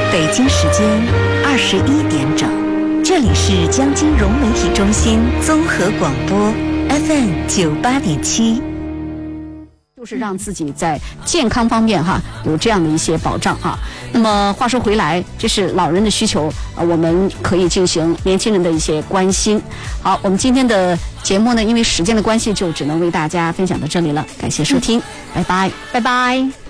北京时间21点整，这里是江金融媒体中心综合广播 FM 98.7。 就是让自己在健康方面有这样的一些保障那么话说回来，这是老人的需求我们可以进行年轻人的一些关心。好，我们今天的节目呢，因为时间的关系，就只能为大家分享到这里了，感谢收听，拜拜，拜拜。